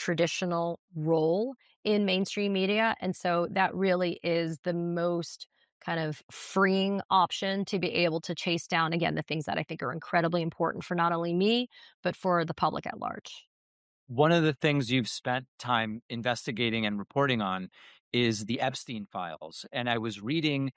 traditional role in mainstream media. And so that really is the most kind of freeing option to be able to chase down, again, the things that I think are incredibly important for not only me, but for the public at large. One of the things you've spent time investigating and reporting on is the Epstein files. And I was reading,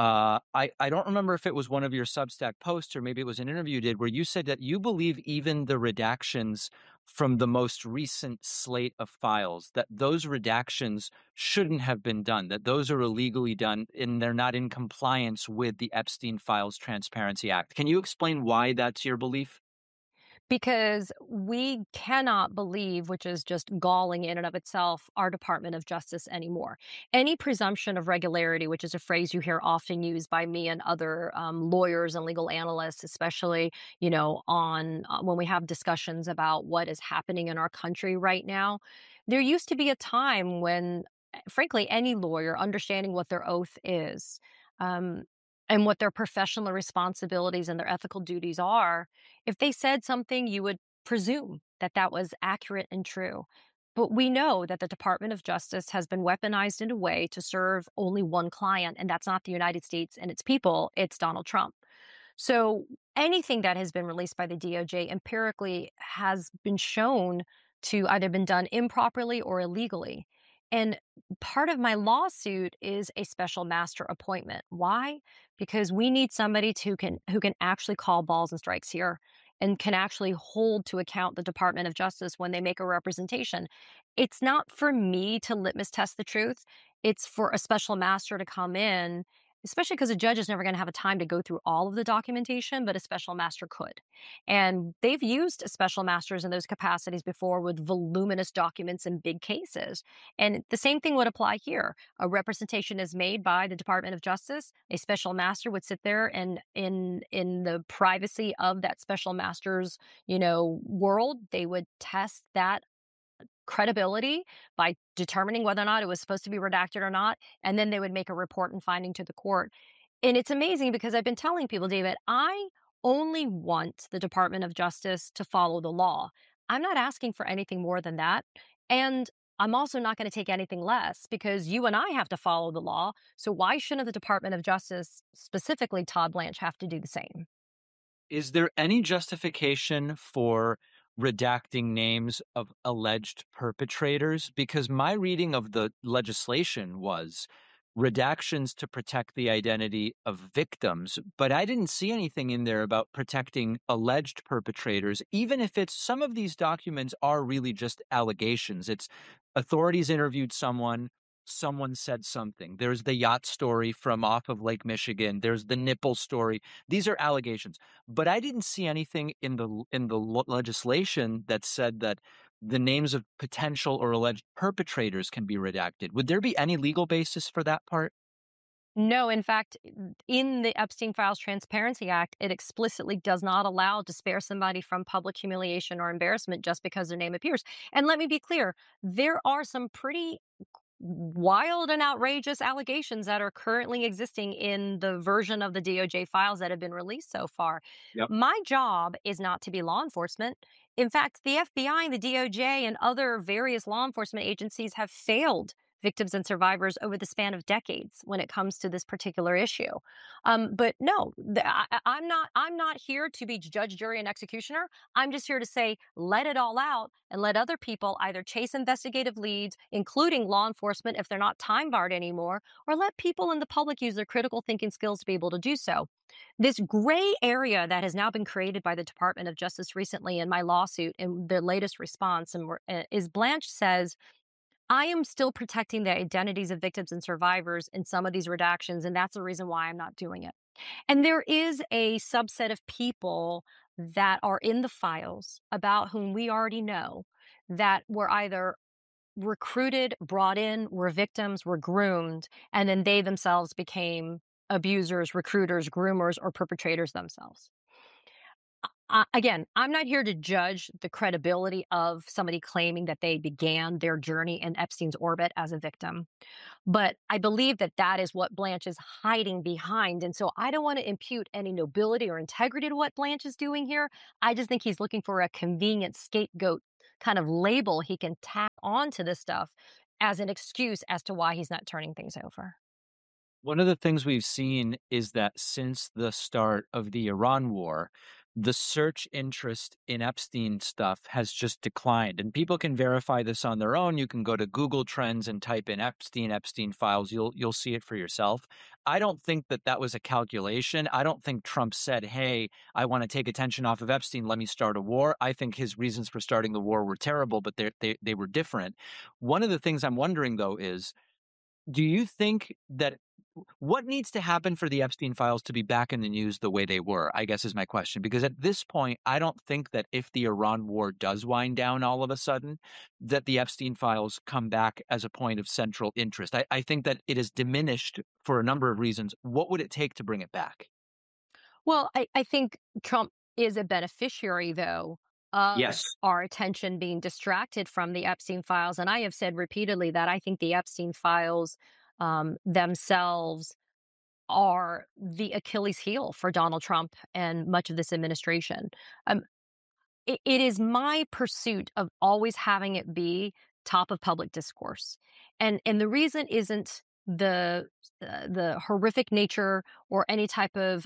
I don't remember if it was one of your Substack posts or maybe it was an interview you did where you said that you believe even the redactions from the most recent slate of files, that those redactions shouldn't have been done, that those are illegally done and they're not in compliance with the Epstein Files Transparency Act. Can you explain why that's your belief? Because we cannot believe, which is just galling in and of itself, our Department of Justice anymore. Any presumption of regularity, which is a phrase you hear often used by me and other lawyers and legal analysts, especially, on when we have discussions about what is happening in our country right now. There used to be a time when, frankly, any lawyer understanding what their oath is, um, and what their professional responsibilities and their ethical duties are, if they said something, you would presume that that was accurate and true. But we know that the Department of Justice has been weaponized in a way to serve only one client, and that's not the United States and its people, it's Donald Trump. So anything that has been released by the DOJ empirically has been shown to either been done improperly or illegally. And part of my lawsuit is a special master appointment. Why? Because we need somebody who can actually call balls and strikes here and can actually hold to account the Department of Justice when they make a representation. It's not for me to litmus test the truth. It's for a special master to come in, especially because a judge is never going to have a time to go through all of the documentation, but a special master could. And they've used special masters in those capacities before with voluminous documents in big cases. And the same thing would apply here. A representation is made by the Department of Justice. A special master would sit there and in the privacy of that special master's, world, they would test that credibility by determining whether or not it was supposed to be redacted or not. And then they would make a report and finding to the court. And it's amazing because I've been telling people, David, I only want the Department of Justice to follow the law. I'm not asking for anything more than that. And I'm also not going to take anything less because you and I have to follow the law. So why shouldn't the Department of Justice, specifically Todd Blanche, have to do the same? Is there any justification for redacting names of alleged perpetrators? Because my reading of the legislation was redactions to protect the identity of victims, but I didn't see anything in there about protecting alleged perpetrators, even if it's some of these documents are really just allegations. It's authorities interviewed someone, someone said something. There's the yacht story from off of Lake Michigan. There's the nipple story. These are allegations, but I didn't see anything in the legislation that said that the names of potential or alleged perpetrators can be redacted. Would there be any legal basis for that part? No, in fact, in the Epstein Files Transparency Act, it explicitly does not allow to spare somebody from public humiliation or embarrassment just because their name appears. And let me be clear, there are some pretty wild and outrageous allegations that are currently existing in the version of the DOJ files that have been released so far. Yep. My job is not to be law enforcement. In fact, the FBI and the DOJ and other various law enforcement agencies have failed victims and survivors over the span of decades when it comes to this particular issue. But no, I'm not. I'm not here to be judge, jury, and executioner. I'm just here to say, let it all out and let other people either chase investigative leads, including law enforcement, if they're not time barred anymore, or let people in the public use their critical thinking skills to be able to do so. This gray area that has now been created by the Department of Justice recently in my lawsuit in their latest response is Blanche says I am still protecting the identities of victims and survivors in some of these redactions, and that's the reason why I'm not doing it. And there is a subset of people that are in the files about whom we already know that were either recruited, brought in, were victims, were groomed, and then they themselves became abusers, recruiters, groomers, or perpetrators themselves. Again, I'm not here to judge the credibility of somebody claiming that they began their journey in Epstein's orbit as a victim. But I believe that that is what Blanche is hiding behind. And so I don't want to impute any nobility or integrity to what Blanche is doing here. I just think he's looking for a convenient scapegoat kind of label he can tack onto this stuff as an excuse as to why he's not turning things over. One of the things we've seen is that since the start of the Iran war, the search interest in Epstein stuff has just declined. And people can verify this on their own. You can go to Google Trends and type in Epstein files. You'll see it for yourself. I don't think that that was a calculation. I don't think Trump said, "Hey, I want to take attention off of Epstein. Let me start a war." I think his reasons for starting the war were terrible, but they were different. One of the things I'm wondering though is, do you think that what needs to happen for the Epstein files to be back in the news the way they were, I guess is my question. Because at this point, I don't think that if the Iran war does wind down all of a sudden, that the Epstein files come back as a point of central interest. I think that it is diminished for a number of reasons. What would it take to bring it back? Well, I think Trump is a beneficiary, though, of Yes. our attention being distracted from the Epstein files. And I have said repeatedly that I think the Epstein files themselves are the Achilles heel for Donald Trump and much of this administration. Um, it is my pursuit of always having it be top of public discourse, and the reason isn't the horrific nature or any type of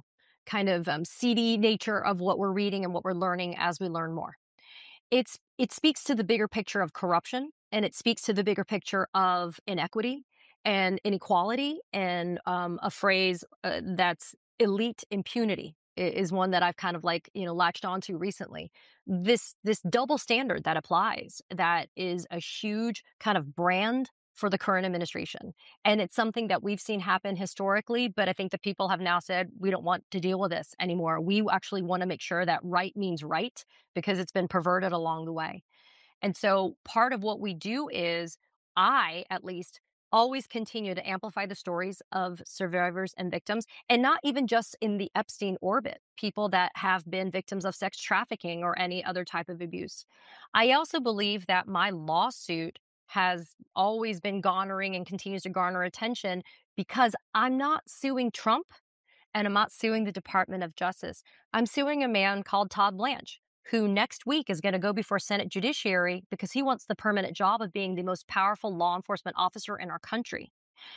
seedy nature of what we're reading and what we're learning as we learn more. It speaks to the bigger picture of corruption, and it speaks to the bigger picture of inequity and inequality, and a phrase that's elite impunity is one that I've kind of like, latched onto recently. This double standard that applies, that is a huge kind of brand for the current administration. And it's something that we've seen happen historically, but I think the people have now said, we don't want to deal with this anymore. We actually want to make sure that right means right, because it's been perverted along the way. And so part of what we do is, I, at least, always continue to amplify the stories of survivors and victims, and not even just in the Epstein orbit, people that have been victims of sex trafficking or any other type of abuse. I also believe that my lawsuit has always been garnering and continues to garner attention because I'm not suing Trump and I'm not suing the Department of Justice. I'm suing a man called Todd Blanche, who next week is going to go before Senate Judiciary because he wants the permanent job of being the most powerful law enforcement officer in our country.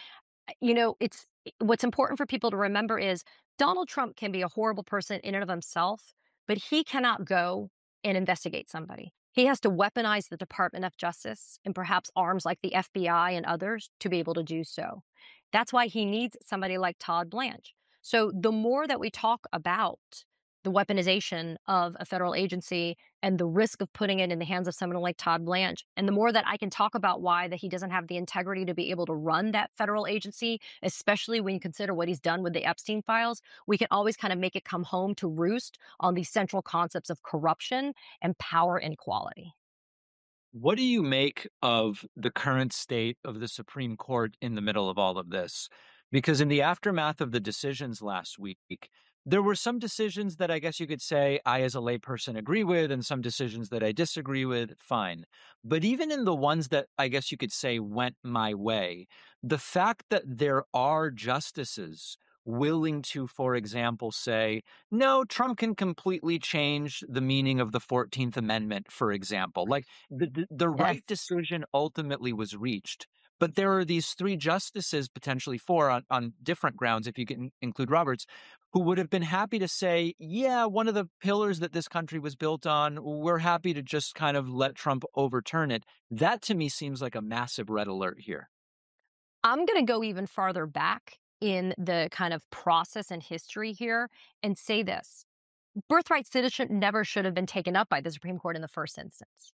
It's what's important for people to remember is Donald Trump can be a horrible person in and of himself, but he cannot go and investigate somebody. He has to weaponize the Department of Justice and perhaps arms like the FBI and others to be able to do so. That's why he needs somebody like Todd Blanche. So the more that we talk about the weaponization of a federal agency and the risk of putting it in the hands of someone like Todd Blanche, and the more that I can talk about why that he doesn't have the integrity to be able to run that federal agency, especially when you consider what he's done with the Epstein files, we can always kind of make it come home to roost on these central concepts of corruption and power inequality. What do you make of the current state of the Supreme Court in the middle of all of this? Because in the aftermath of the decisions last week, there were some decisions that I guess you could say I, as a layperson, agree with, and some decisions that I disagree with. Fine. But even in the ones that I guess you could say went my way, the fact that there are justices willing to, for example, say, no, Trump can completely change the meaning of the 14th Amendment, for example. Like, the Yes. right decision ultimately was reached. But there are these three justices, potentially four on different grounds, if you can include Roberts, who would have been happy to say, yeah, one of the pillars that this country was built on, we're happy to just kind of let Trump overturn it. That to me seems like a massive red alert here. I'm going to go even farther back in the kind of process and history here and say this: birthright citizenship never should have been taken up by the Supreme Court in the first instance.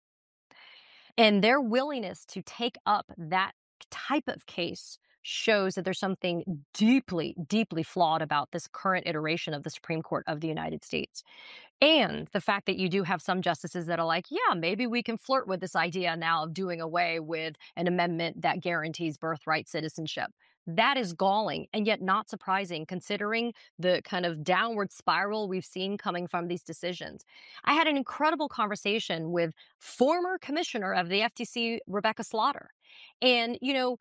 And their willingness to take up that type of case shows that there's something deeply, deeply flawed about this current iteration of the Supreme Court of the United States. And the fact that you do have some justices that are like, yeah, maybe we can flirt with this idea now of doing away with an amendment that guarantees birthright citizenship. That is galling and yet not surprising considering the kind of downward spiral we've seen coming from these decisions. I had an incredible conversation with former commissioner of the FTC, Rebecca Slaughter. And,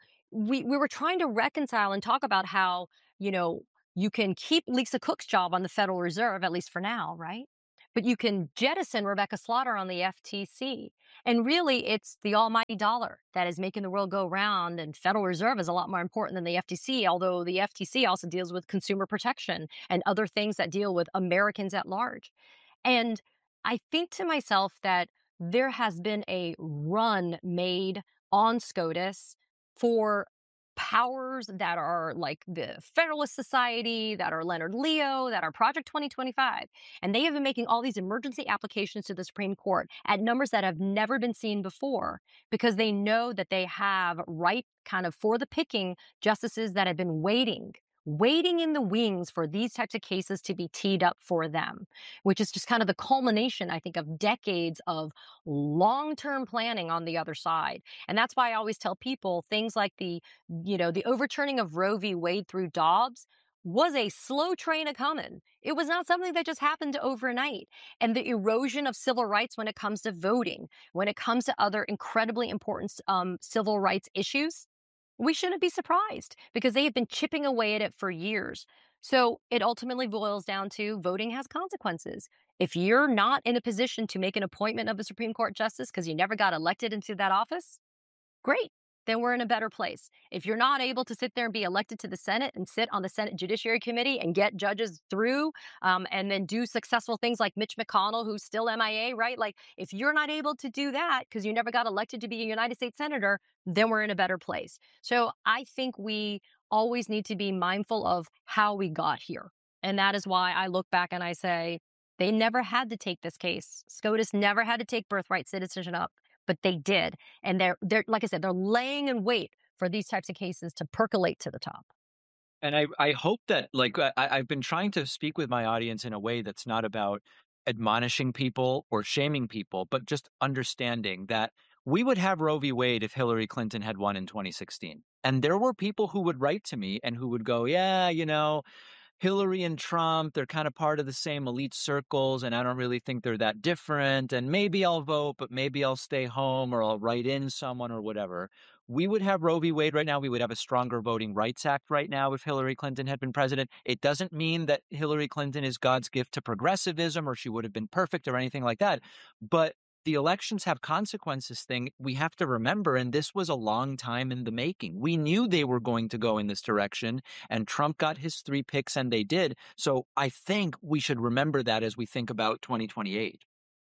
we were trying to reconcile and talk about how, you can keep Lisa Cook's job on the Federal Reserve, at least for now, right? but you can jettison Rebecca Slaughter on the FTC. And really, it's the almighty dollar that is making the world go round. And Federal Reserve is a lot more important than the FTC, although the FTC also deals with consumer protection and other things that deal with Americans at large. And I think to myself that there has been a run made on SCOTUS for powers that are like the Federalist Society, that are Leonard Leo, that are Project 2025. And they have been making all these emergency applications to the Supreme Court at numbers that have never been seen before because they know that they have right kind of for the picking justices that have been waiting in the wings for these types of cases to be teed up for them, which is just kind of the culmination, I think, of decades of long term planning on the other side. And that's why I always tell people things like the overturning of Roe v. Wade through Dobbs was a slow train a coming. It was not something that just happened overnight. And the erosion of civil rights when it comes to voting, when it comes to other incredibly important civil rights issues, we shouldn't be surprised because they have been chipping away at it for years. So it ultimately boils down to voting has consequences. If you're not in a position to make an appointment of a Supreme Court justice because you never got elected into that office, great. Then we're in a better place. If you're not able to sit there and be elected to the Senate and sit on the Senate Judiciary Committee and get judges through and then do successful things like Mitch McConnell, who's still MIA, right? Like, if you're not able to do that because you never got elected to be a United States Senator, then we're in a better place. So I think we always need to be mindful of how we got here. And that is why I look back and I say, they never had to take this case. SCOTUS never had to take birthright citizenship up, but they did. And they're like I said, they're laying in wait for these types of cases to percolate to the top. And I hope that, like, I've been trying to speak with my audience in a way that's not about admonishing people or shaming people, but just understanding that we would have Roe v. Wade if Hillary Clinton had won in 2016. And there were people who would write to me and who would go, yeah, Hillary and Trump, they're kind of part of the same elite circles, and I don't really think they're that different. And maybe I'll vote, but maybe I'll stay home or I'll write in someone or whatever. We would have Roe v. Wade right now. We would have a stronger Voting Rights Act right now if Hillary Clinton had been president. It doesn't mean that Hillary Clinton is God's gift to progressivism or she would have been perfect or anything like that. But the elections have consequences thing we have to remember, and this was a long time in the making. We knew they were going to go in this direction, and Trump got his 3 picks, and they did. So I think we should remember that as we think about 2028.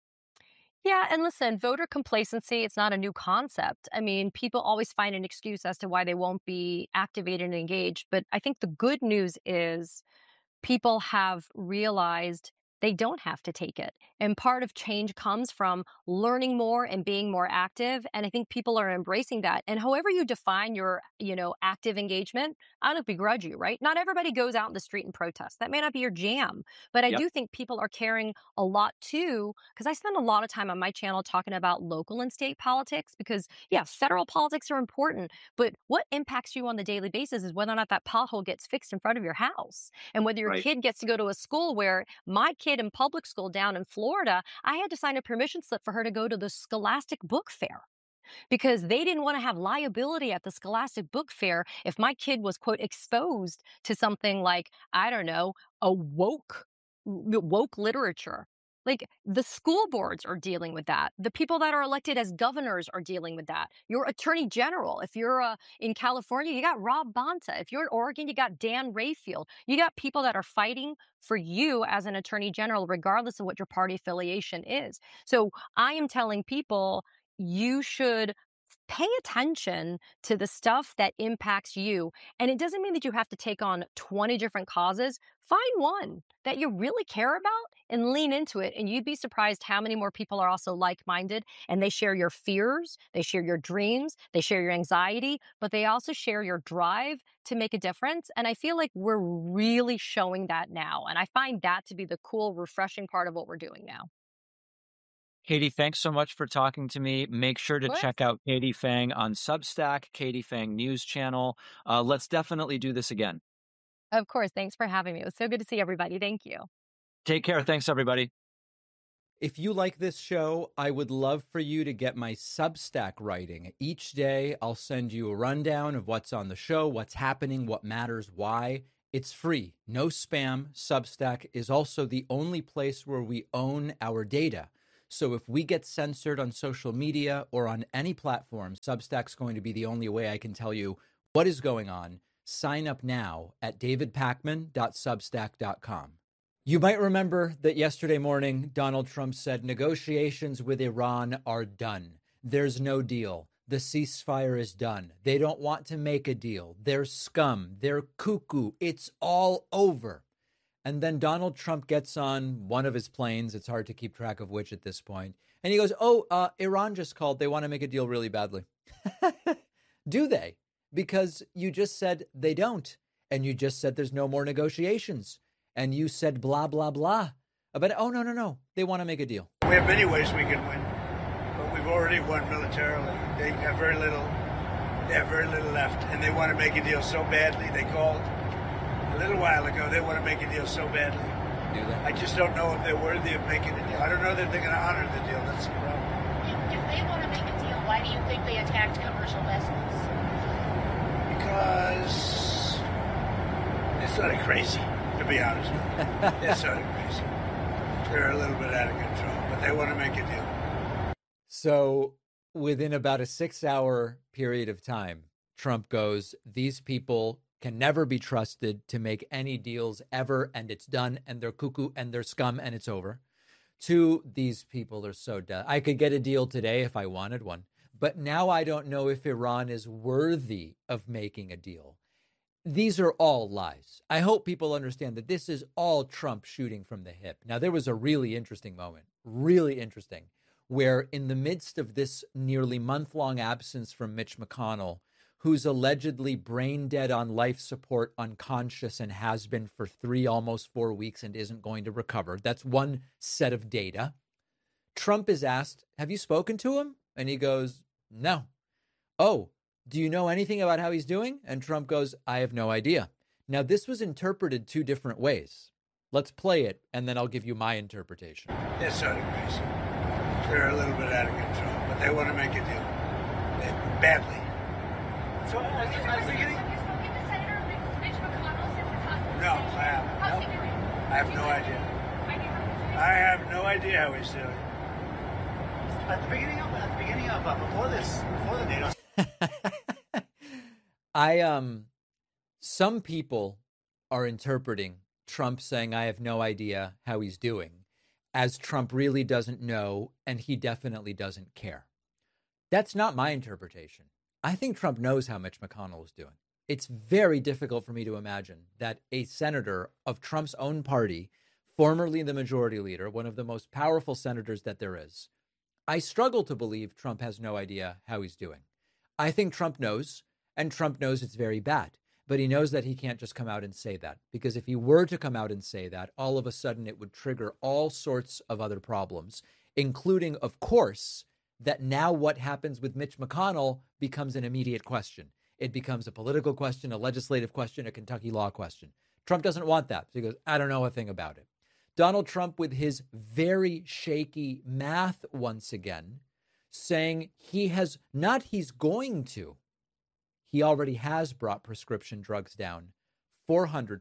Yeah, and listen, voter complacency, it's not a new concept. I mean, people always find an excuse as to why they won't be activated and engaged. But I think the good news is people have realized they don't have to take it. And part of change comes from learning more and being more active. And I think people are embracing that. And however you define your active engagement, I don't begrudge you, right? Not everybody goes out in the street and protest. That may not be your jam. But I Yep. do think people are caring a lot too, because I spend a lot of time on my channel talking about local and state politics because, yeah, federal politics are important. But what impacts you on the daily basis is whether or not that pothole gets fixed in front of your house and whether your Right. kid gets to go to a school where my kid in public school down in Florida, I had to sign a permission slip for her to go to the Scholastic Book Fair because they didn't want to have liability at the Scholastic Book Fair if my kid was, quote, exposed to something like, I don't know, a woke literature. Like the school boards are dealing with that. The people that are elected as governors are dealing with that. Your attorney general, if you're in California, you got Rob Bonta. If you're in Oregon, you got Dan Rayfield. You got people that are fighting for you as an attorney general, regardless of what your party affiliation is. So I am telling people you should pay attention to the stuff that impacts you. And it doesn't mean that you have to take on 20 different causes. Find one that you really care about and lean into it. And you'd be surprised how many more people are also like minded and they share your fears, they share your dreams, they share your anxiety, but they also share your drive to make a difference. And I feel like we're really showing that now. And I find that to be the cool, refreshing part of what we're doing now. Katie, thanks so much for talking to me. Make sure Of to course. check out Katie Fang on Substack, Katie Fang News Channel. Let's definitely do this again. Of course. Thanks for having me. It was so good to see everybody. Thank you. Take care. Thanks, everybody. If you like this show, I would love for you to get my Substack writing. Each day, I'll send you a rundown of what's on the show, what's happening, what matters, why. It's free, no spam. Substack is also the only place where we own our data. So if we get censored on social media or on any platform, Substack's going to be the only way I can tell you what is going on. Sign up now at davidpakman.substack.com. You might remember that yesterday morning, Donald Trump said negotiations with Iran are done. There's no deal. The ceasefire is done. They don't want to make a deal. They're scum. They're cuckoo. It's all over. And then Donald Trump gets on one of his planes. It's hard to keep track of which at this point. And he goes, Iran just called. They want to make a deal really badly. Do they? Because you just said they don't. And you just said there's no more negotiations. And you said blah, blah, blah. But, no. They want to make a deal. We have many ways we can win. But we've already won militarily. They have very little left. And they want to make a deal so badly. They called a little while ago. They want to make a deal so badly. Do they? I just don't know if they're worthy of making a deal. I don't know that they're going to honor the deal. That's the problem. If they want to make a deal, why do you think they attacked commercial vessels? Because they're sort of crazy, to be honest with you. They're sort of crazy. They're a little bit out of control, but they want to make a deal. So within about a 6-hour period of time, Trump goes, these people can never be trusted to make any deals ever, and it's done, and they're cuckoo, and they're scum, and it's over. To these people are so dumb. I could get a deal today if I wanted one, but now I don't know if Iran is worthy of making a deal. These are all lies. I hope people understand that this is all Trump shooting from the hip. Now, there was a really interesting moment, really interesting, where in the midst of this nearly month-long absence from Mitch McConnell, who's allegedly brain dead on life support, unconscious, and has been for almost 4 weeks and isn't going to recover. That's one set of data. Trump is asked, have you spoken to him? And he goes, no. Oh, do you know anything about how he's doing? And Trump goes, I have no idea. Now, this was interpreted two different ways. Let's play it, and then I'll give you my interpretation. They're sort of crazy. They're a little bit out of control, but they want to make a deal. Badly. So, Have you spoken to Senator Mitch McConnell since the conference? No, I haven't. How's he doing? I have no idea. I have no idea how he's doing. At the beginning of before the date. Some people are interpreting Trump saying, I have no idea how he's doing, as Trump really doesn't know, and he definitely doesn't care. That's not my interpretation. I think Trump knows how Mitch McConnell is doing. It's very difficult for me to imagine that a senator of Trump's own party, formerly the majority leader, one of the most powerful senators that there is, I struggle to believe Trump has no idea how he's doing. I think Trump knows, and Trump knows it's very bad. But he knows that he can't just come out and say that, because if he were to come out and say that, all of a sudden it would trigger all sorts of other problems, including, of course, that now what happens with Mitch McConnell becomes an immediate question. It becomes a political question, a legislative question, a Kentucky law question. Trump doesn't want that. So he goes, I don't know a thing about it. Donald Trump, with his very shaky math once again, saying he's going to. He already has brought prescription drugs down 400%,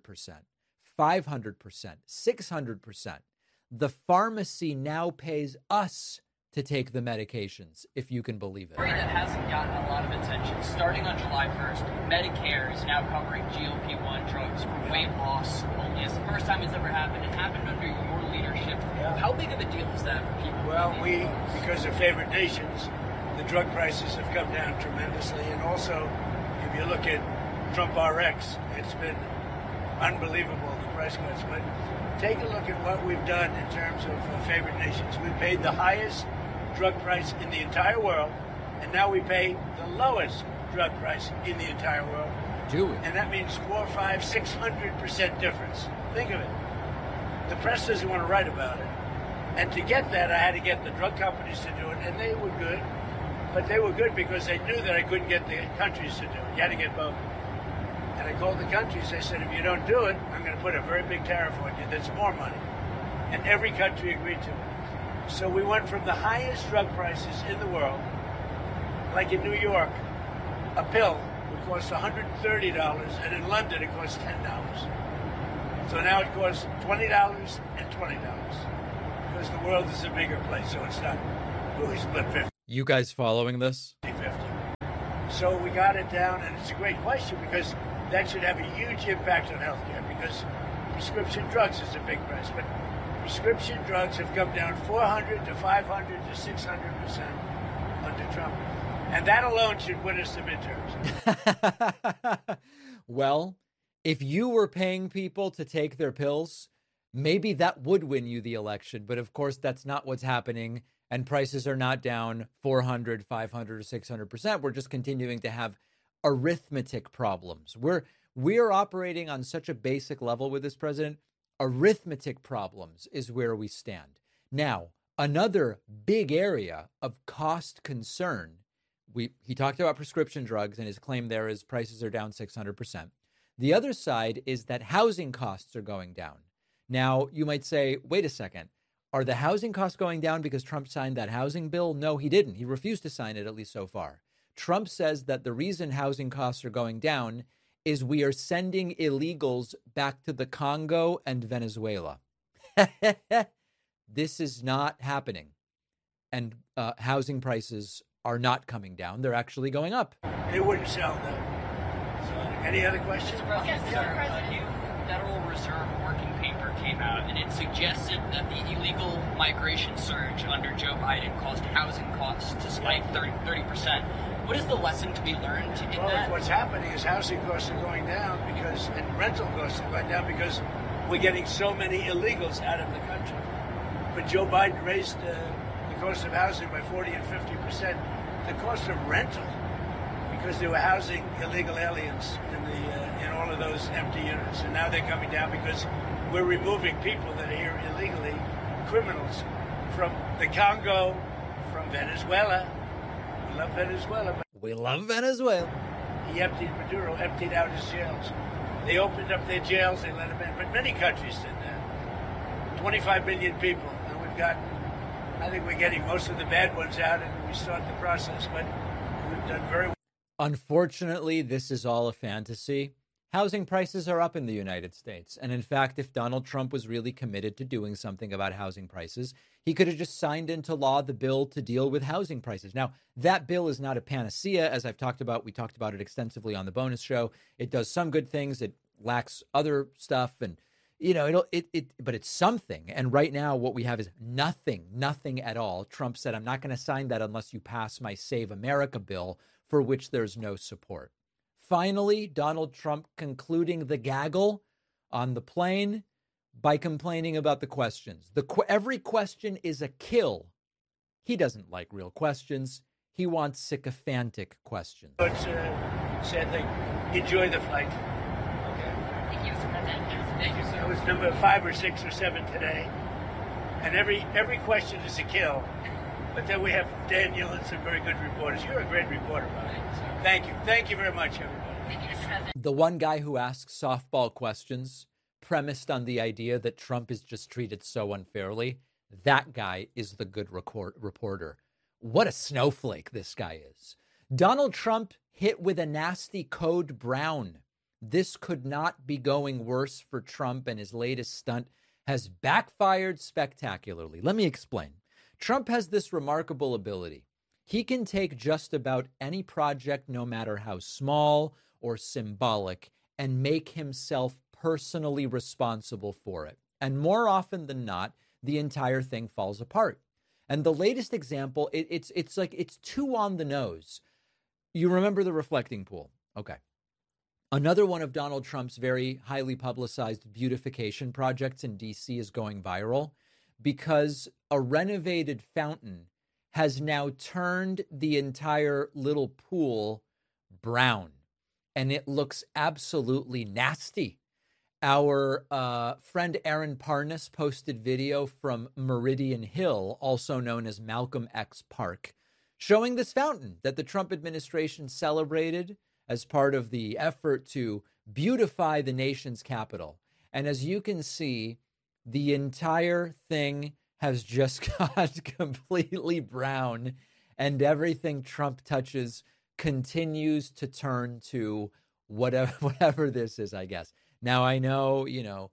500%, 600%. The pharmacy now pays us to take the medications, if you can believe it. Story that hasn't gotten a lot of attention. Starting on July 1st, Medicare is now covering GLP-1 drugs for weight loss only. It's the first time it's ever happened. It happened under your leadership. Yeah. How big of a deal is that for people? Well, because of favored nations, the drug prices have come down tremendously. And also, if you look at Trump RX, it's been unbelievable, the price cuts. But take a look at what we've done in terms of favored nations. We paid the highest drug price in the entire world, and now we pay the lowest drug price in the entire world. Do we? And that means 400, 500, 600% difference. Think of it. The press doesn't want to write about it. And to get that, I had to get the drug companies to do it, and they were good. But they were good because they knew that I couldn't get the countries to do it. You had to get both. And I called the countries. I said, if you don't do it, I'm going to put a very big tariff on you. That's more money. And every country agreed to it. So we went from the highest drug prices in the world, like in New York, a pill would cost $130, and in London it costs $10. So now it costs $20 and $20 because the world is a bigger place, so it's not really split 50. You guys following this? 50. So we got it down, and it's a great question because that should have a huge impact on healthcare because prescription drugs is a big price, but prescription drugs have come down 400 to 500 to 600% under Trump. And that alone should win us the midterms. Well, if you were paying people to take their pills, maybe that would win you the election. But of course, that's not what's happening. And prices are not down 400, 500, or 600%. We're just continuing to have arithmetic problems. We're operating on such a basic level with this president. Arithmetic problems is where we stand. Now, another big area of cost concern. He talked about prescription drugs, and his claim there is prices are down 600%. The other side is that housing costs are going down. Now, you might say, wait a second. Are the housing costs going down because Trump signed that housing bill? No, he didn't. He refused to sign it, at least so far. Trump says that the reason housing costs are going down is we are sending illegals back to the Congo and Venezuela. This is not happening. And housing prices are not coming down. They're actually going up. They wouldn't sell them. So, any other questions? Mr. President, a new Federal Reserve working paper came out, and it suggested that the illegal migration surge under Joe Biden caused housing costs to spike 30%. What is the lesson to be learned in that? What's happening is housing costs are going down and rental costs are going down because we're getting so many illegals out of the country. But Joe Biden raised the cost of housing by 40 and 50%. The cost of rental, because they were housing illegal aliens in all of those empty units, and now they're coming down because we're removing people that are here illegally, criminals from the Congo, from Venezuela. We love Venezuela. We love Venezuela. Maduro emptied out his jails. They opened up their jails, they let them in. But many countries did that. 25 million people. And I think we're getting most of the bad ones out and we start the process. But we've done very well. Unfortunately, this is all a fantasy. Housing prices are up in the United States. And in fact, if Donald Trump was really committed to doing something about housing prices, he could have just signed into law the bill to deal with housing prices. Now, that bill is not a panacea, as I've talked about. We talked about it extensively on the bonus show. It does some good things. It lacks other stuff. And, but it's something. And right now, what we have is nothing at all. Trump said, I'm not going to sign that unless you pass my Save America bill, for which there's no support. Finally, Donald Trump concluding the gaggle on the plane by complaining about the questions. Every question is a kill. He doesn't like real questions. He wants sycophantic questions. It's a sad thing. Enjoy the flight. Okay. Thank you, Mr. President. Thank you, sir. It was number 5 or 6 or 7 today. And every question is a kill. But then we have Daniel and some very good reporters. You're a great reporter, Bob. Thank you. Thank you very much, everybody. Thank you, Mr. President. The one guy who asks softball questions premised on the idea that Trump is just treated so unfairly, that guy is the good reporter. What a snowflake this guy is. Donald Trump hit with a nasty code brown. This could not be going worse for Trump, and his latest stunt has backfired spectacularly. Let me explain. Trump has this remarkable ability. He can take just about any project, no matter how small or symbolic, and make himself personally responsible for it. And more often than not, the entire thing falls apart. And the latest example, it's too on the nose. You remember the reflecting pool. Okay. Another one of Donald Trump's very highly publicized beautification projects in D.C. is going viral because a renovated fountain has now turned the entire little pool brown, and it looks absolutely nasty. Our friend Aaron Parnas posted video from Meridian Hill, also known as Malcolm X Park, showing this fountain that the Trump administration celebrated as part of the effort to beautify the nation's capital. And as you can see, the entire thing has just gone completely brown, and everything Trump touches continues to turn to whatever this is, I guess. Now, I know,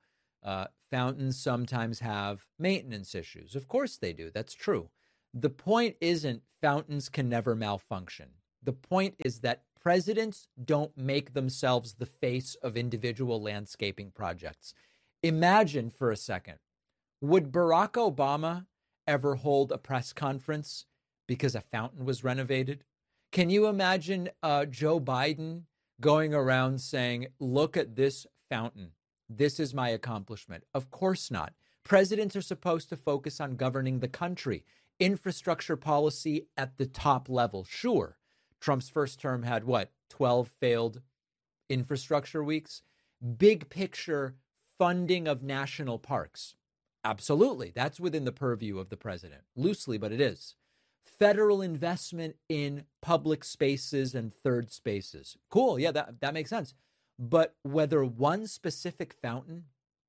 fountains sometimes have maintenance issues. Of course they do. That's true. The point isn't fountains can never malfunction. The point is that presidents don't make themselves the face of individual landscaping projects. Imagine for a second, would Barack Obama ever hold a press conference because a fountain was renovated? Can you imagine Joe Biden going around saying, look at this fountain. This is my accomplishment? Of course not. Presidents are supposed to focus on governing the country. Infrastructure policy at the top level. Sure. Trump's first term had 12 failed infrastructure weeks? Big picture funding of national parks. Absolutely. That's within the purview of the president. Loosely, but it is. Federal investment in public spaces and third spaces. Cool. Yeah, that makes sense. But whether one specific fountain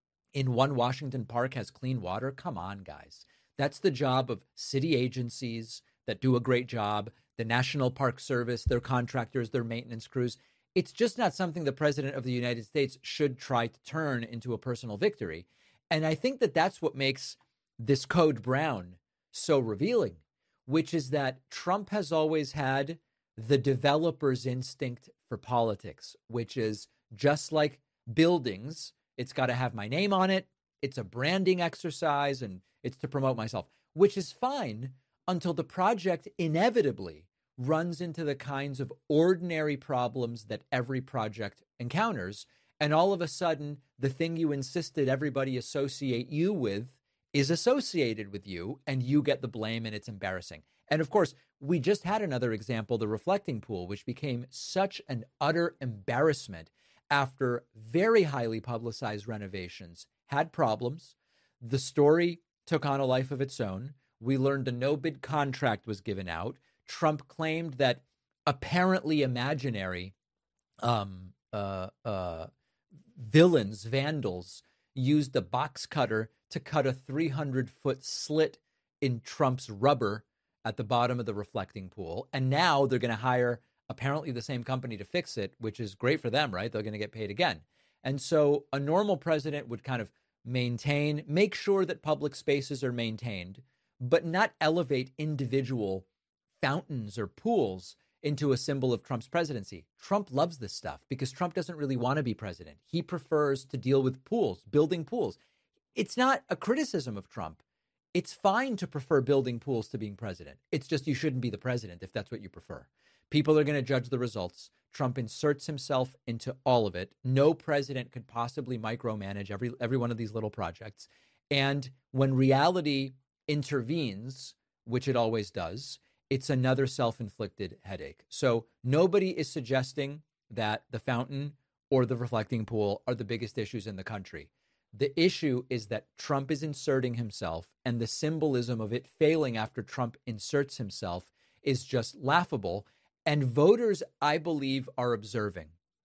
in one Washington park has clean water, come on, guys. That's the job of city agencies that do a great job, the National Park Service, their contractors, their maintenance crews. It's just not something the president of the United States should try to turn into a personal victory. And I think that that's what makes this Code Brown so revealing, which is that Trump has always had the developer's instinct for politics, which is just like buildings. It's got to have my name on it. It's a branding exercise and it's to promote myself, which is fine until the project inevitably runs into the kinds of ordinary problems that every project encounters. And all of a sudden, the thing you insisted everybody associate you with is associated with you and you get the blame and it's embarrassing. And of course, we just had another example, the reflecting pool, which became such an utter embarrassment after very highly publicized renovations had problems. The story took on a life of its own. We learned a no-bid contract was given out. Trump claimed that apparently imaginary villains, vandals, used a box cutter to cut a 300-foot slit in Trump's rubber at the bottom of the reflecting pool. And now they're going to hire apparently the same company to fix it, which is great for them, right? They're going to get paid again. And so a normal president would kind of make sure that public spaces are maintained, but not elevate individual fountains or pools into a symbol of Trump's presidency. Trump loves this stuff because Trump doesn't really want to be president. He prefers to deal with pools, building pools. It's not a criticism of Trump. It's fine to prefer building pools to being president. It's just you shouldn't be the president if that's what you prefer. People are going to judge the results. Trump inserts himself into all of it. No president could possibly micromanage every one of these little projects. And when reality intervenes, which it always does, it's another self-inflicted headache. So nobody is suggesting that the fountain or the reflecting pool are the biggest issues in the country. The issue is that Trump is inserting himself, and the symbolism of it failing after Trump inserts himself is just laughable. And voters, I believe, are observing.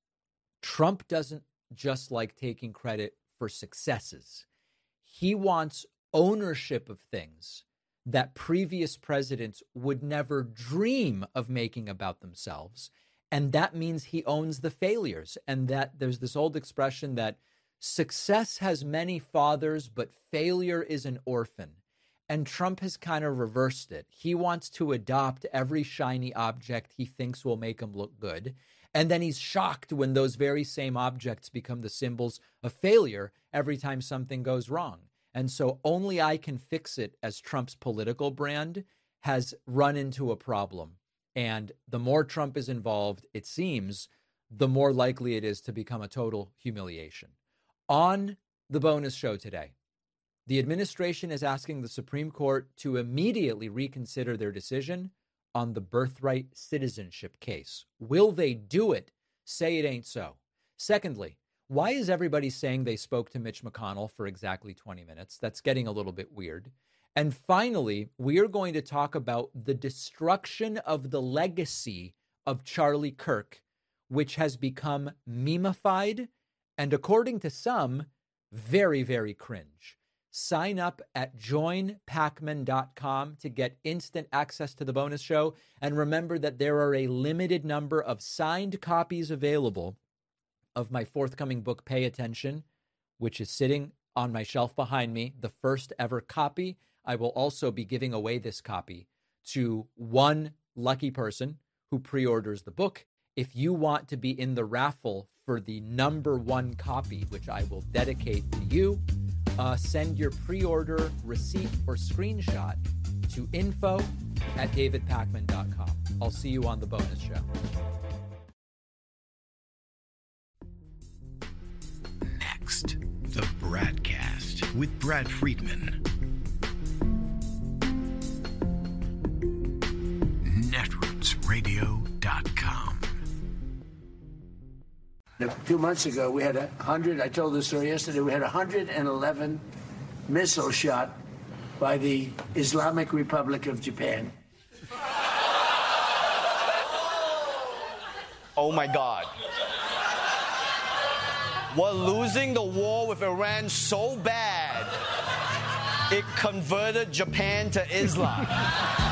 Trump doesn't just like taking credit for successes. He wants ownership of things that previous presidents would never dream of making about themselves. And that means he owns the failures. And that there's this old expression that success has many fathers, but failure is an orphan. And Trump has kind of reversed it. He wants to adopt every shiny object he thinks will make him look good. And then he's shocked when those very same objects become the symbols of failure every time something goes wrong. And so only I can fix it as Trump's political brand has run into a problem. And the more Trump is involved, it seems, the more likely it is to become a total humiliation. On the bonus show today, the administration is asking the Supreme Court to immediately reconsider their decision on the birthright citizenship case. Will they do it? Say it ain't so. Secondly, why is everybody saying they spoke to Mitch McConnell for exactly 20 minutes? That's getting a little bit weird. And finally, we are going to talk about the destruction of the legacy of Charlie Kirk, which has become memified and, according to some, very, very cringe. Sign up at joinpacman.com to get instant access to the bonus show. And remember that there are a limited number of signed copies available of my forthcoming book, Pay Attention, which is sitting on my shelf behind me, the first ever copy. I will also be giving away this copy to one lucky person who pre-orders the book. If you want to be in the raffle for the number one copy, which I will dedicate to you, send your pre-order receipt or screenshot to info@davidpakman.com. I'll see you on the bonus show. Next, the Bradcast with Brad Friedman. Netrootsradio.com. 2 months ago, we had 100, I told this story yesterday, we had 111 missiles shot by the Islamic Republic of Japan. Oh my God. We're losing the war with Iran so bad, it converted Japan to Islam.